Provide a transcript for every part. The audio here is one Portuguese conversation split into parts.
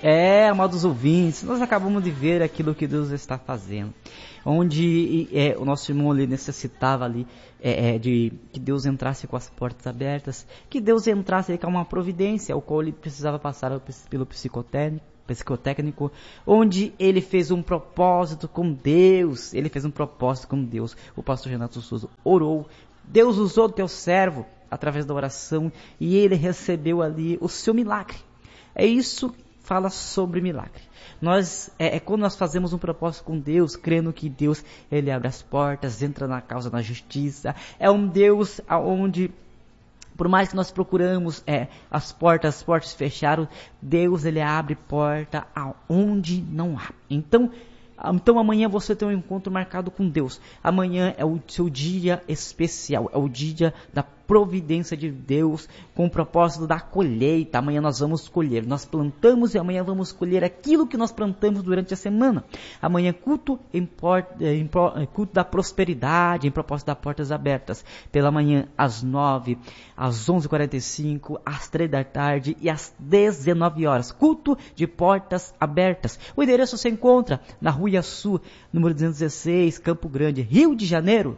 Amados ouvintes, nós acabamos de ver aquilo que Deus está fazendo. Onde o nosso irmão ali necessitava ali de que Deus entrasse com as portas abertas, que Deus entrasse com uma providência, o qual ele precisava passar pelo psicotécnico, onde ele fez um propósito com Deus. O pastor Renato Souza orou, Deus usou o teu servo através da oração e ele recebeu ali o seu milagre. É isso. Fala sobre milagre. Quando nós fazemos um propósito com Deus, crendo que Deus, ele abre as portas, entra na causa da justiça. É um Deus onde, por mais que nós procuramos as portas fecharam, Deus, ele abre porta aonde não há. Então amanhã você tem um encontro marcado com Deus. Amanhã é o seu dia especial, é o dia da providência de Deus, com o propósito da colheita. Amanhã nós vamos colher, nós plantamos e amanhã vamos colher aquilo que nós plantamos durante a semana. Amanhã culto da prosperidade, em propósito das portas abertas, pela manhã às 9, às 11h45, às 3 da tarde e às 19 horas, culto de portas abertas. O endereço se encontra na Rua Iaçu, número 216, Campo Grande, Rio de Janeiro.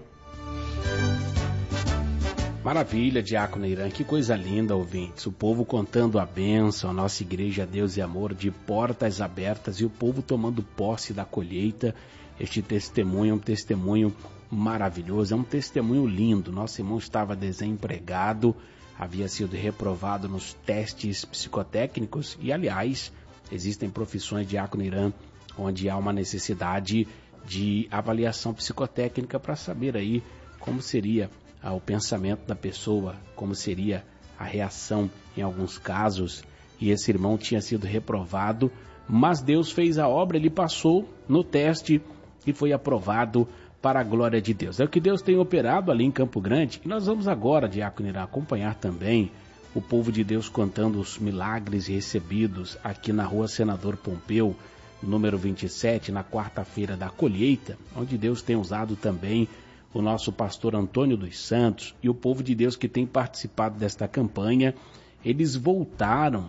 Maravilha, Diácono Irã, que coisa linda, ouvintes. O povo contando a bênção, a nossa igreja Deus e Amor, de portas abertas e o povo tomando posse da colheita. Este testemunho é um testemunho maravilhoso, é um testemunho lindo. Nosso irmão estava desempregado, havia sido reprovado nos testes psicotécnicos e, aliás, existem profissões, Diácono Irã, onde há uma necessidade de avaliação psicotécnica para saber aí como seria o pensamento da pessoa, como seria a reação em alguns casos. E esse irmão tinha sido reprovado, mas Deus fez a obra, ele passou no teste e foi aprovado para a glória de Deus. É o que Deus tem operado ali em Campo Grande. E nós vamos agora, Diácono Irã, acompanhar também o povo de Deus contando os milagres recebidos aqui na Rua Senador Pompeu, número 27, na quarta-feira da colheita, onde Deus tem usado também o nosso pastor Antônio dos Santos e o povo de Deus que tem participado desta campanha. Eles voltaram,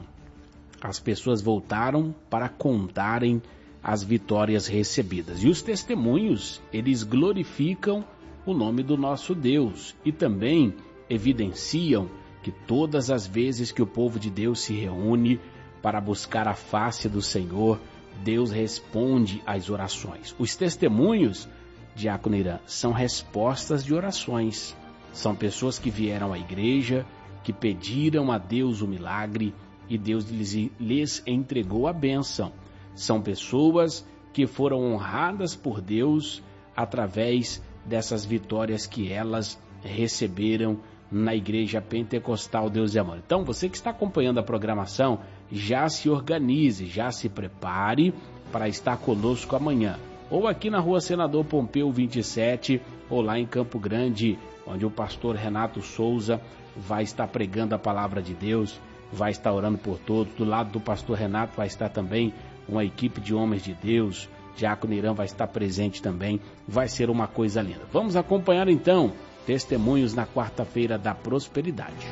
as pessoas voltaram para contarem as vitórias recebidas. E os testemunhos, eles glorificam o nome do nosso Deus e também evidenciam que todas as vezes que o povo de Deus se reúne para buscar a face do Senhor, Deus responde às orações. Os testemunhos, Diácono Irã, são respostas de orações. São pessoas que vieram à igreja, que pediram a Deus o milagre e Deus lhes entregou a bênção. São pessoas que foram honradas por Deus através dessas vitórias que elas receberam na Igreja Pentecostal Deus e Amor. Então, você que está acompanhando a programação, já se organize, já se prepare para estar conosco amanhã. Ou aqui na Rua Senador Pompeu 27, ou lá em Campo Grande, onde o pastor Renato Souza vai estar pregando a palavra de Deus, vai estar orando por todos. Do lado do pastor Renato vai estar também uma equipe de homens de Deus. Diácono Irã vai estar presente também. Vai ser uma coisa linda. Vamos acompanhar então testemunhos na quarta-feira da prosperidade.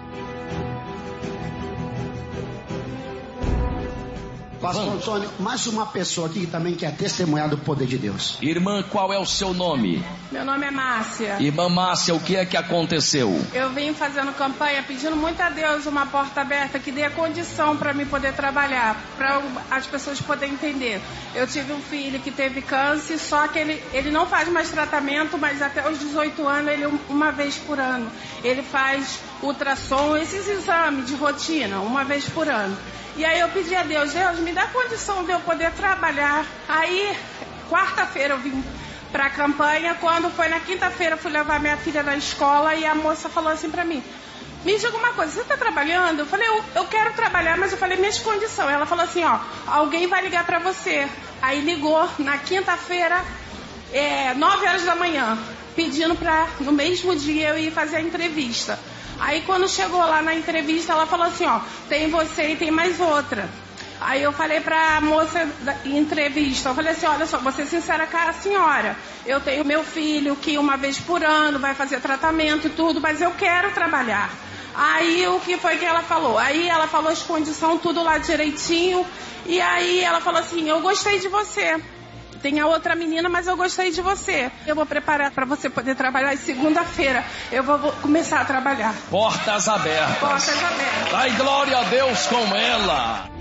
Pastor Antônio, mais uma pessoa aqui que também quer testemunhar do poder de Deus. Irmã, qual é o seu nome? Meu nome é Márcia. Irmã Márcia, o que é que aconteceu? Eu vim fazendo campanha pedindo muito a Deus uma porta aberta que dê a condição para mim poder trabalhar, para as pessoas poderem entender. Eu tive um filho que teve câncer, só que ele não faz mais tratamento, mas até os 18 anos, ele uma vez por ano. Ele faz ultrassom, esses exames de rotina, uma vez por ano. E aí eu pedi a Deus, me dá condição de eu poder trabalhar. Aí, quarta-feira eu vim pra campanha, quando foi na quinta-feira eu fui levar minha filha na escola e a moça falou assim pra mim, me diga uma coisa, você tá trabalhando? Eu falei, eu quero trabalhar, mas eu falei, minhas condições. Ela falou assim, alguém vai ligar pra você. Aí ligou na quinta-feira, 9 horas da manhã, pedindo pra, no mesmo dia, eu ir fazer a entrevista. Aí quando chegou lá na entrevista, ela falou assim, tem você e tem mais outra. Aí eu falei pra moça da entrevista, eu falei assim, olha só, vou ser sincera com a senhora. Eu tenho meu filho que uma vez por ano vai fazer tratamento e tudo, mas eu quero trabalhar. Aí o que foi que ela falou? Aí ela falou as condições, tudo lá direitinho. E aí ela falou assim, eu gostei de você. Tem a outra menina, mas eu gostei de você. Eu vou preparar para você poder trabalhar. E segunda-feira eu vou começar a trabalhar. Portas abertas. Portas abertas. Dai glória a Deus com ela.